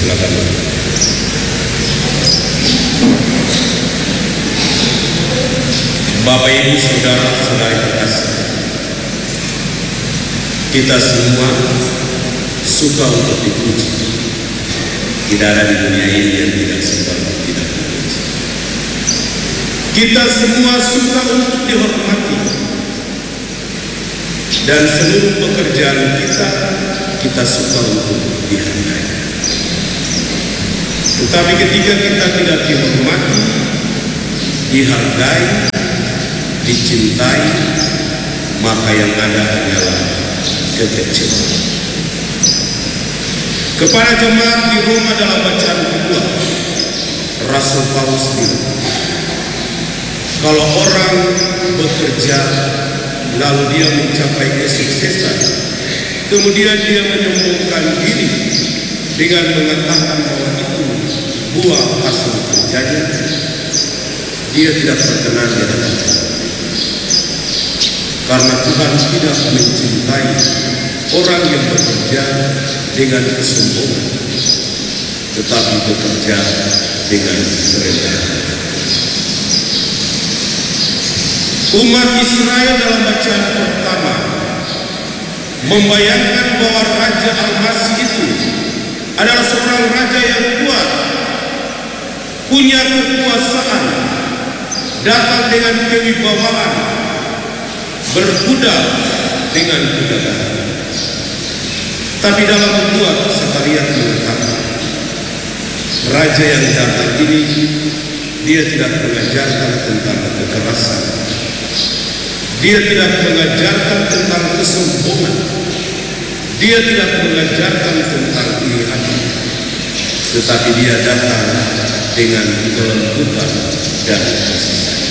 Silakan. Bapak Ibu Saudara-saudari terkasih, kita semua suka untuk dipuji. Tidak ada di dunia ini yang tidak suka untuk tidak dipuji. Kita semua suka untuk dihormati, dan seluruh pekerjaan kita suka untuk dihargai. Tetapi ketika kita tidak dihormati, dihargai, dicintai, maka yang ada hanyalah kekecewaan. Kepada jemaat di Roma dalam bacaan kedua, Rasul Paulus bilang, kalau orang bekerja lalu dia mencapai kesuksesan, kemudian dia menyombongkan diri dengan mengatakan bahwa itu buah hasil kerjanya, dia tidak berkenan di hadapan Tuhan. Karena Tuhan tidak mencintai orang yang bekerja dengan kesombongan, tetapi bekerja dengan kerendahan. Umat Israel dalam bacaan pertama membayangkan bahwa Raja Al-Masih itu adalah seorang raja yang kuat, punya kekuasaan, datang dengan kewibawaan, berkuda dengan kegagahan. Tapi dalam kedua, Zakaria mengatakan, raja yang datang ini dia tidak mengajarkan tentang kekerasan, dia tidak mengajarkan tentang kesombongan, dia tidak mengajarkan tentang iri hati, tetapi dia datang dengan kelembutan dan kasih sayang.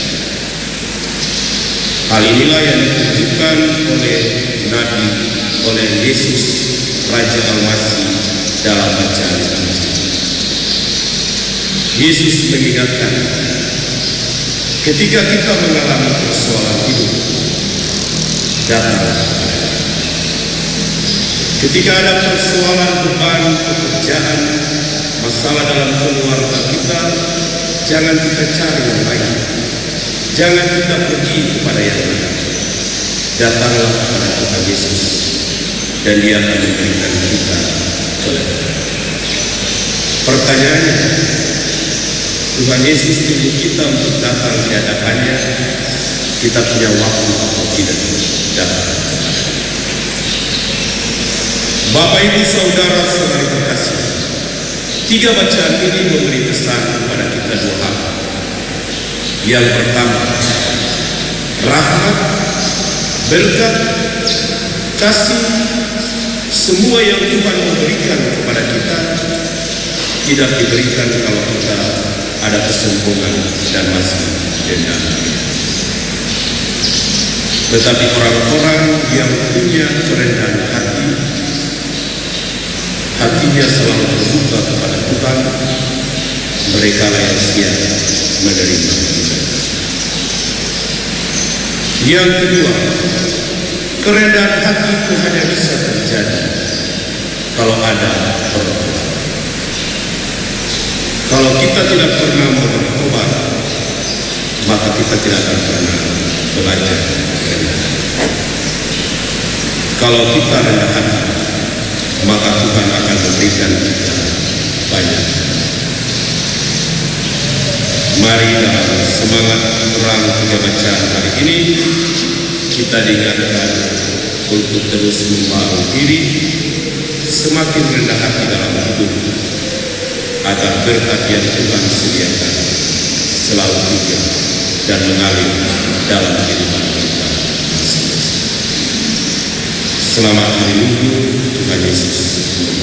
Hal inilah yang ditunjukkan oleh Nabi, oleh Yesus Raja Al-Masih dalam bacaan Injil. Yesus mengingatkan, ketika kita mengalami persoalan hidup, datanglah kepada Dia. Ketika ada persoalan beban pekerjaan, masalah dalam keluarga kita, jangan kita cari yang lain, jangan kita pergi kepada yang lain. Datanglah kepada Tuhan Yesus, dan Dia akan memberikan kita kelegaan. Pertanyaannya, Tuhan Yesus tunggu kita untuk datang di hadapannya. Kita punya waktu atau tidak datang? Bapak Ibu Saudara-saudari terkasih, 3 bacaan ini memberi pesan kepada kita 2 hal. Yang pertama, rahmat, berkat, kasih, semua yang Tuhan memberikan kepada kita tidak diberikan kalau kita ada kesombongan dan masih dendam. Tetapi orang-orang yang punya kerendahan hati, hatinya selalu terbuka kepada Tuhan, mereka yang siap menerima kita. Yang kedua, kerendahan hati itu hanya bisa terjadi kalau ada bertobat. Kalau kita tidak pernah bertobat, maka kita tidak akan pernah belajar kerendahan. Kalau kita rendah hati, maka Tuhan akan memberikan kita banyak. Mari dalam semangat terang 3 bacaan hari ini, kita diingatkan untuk terus membangun diri, semakin rendah hati dalam hidup, agar berkat yang Tuhan sediakan selalu tinggal dan mengalir dalam kehidupan kita masing-masing. Selamat hari Minggu, Tuhan Yesus.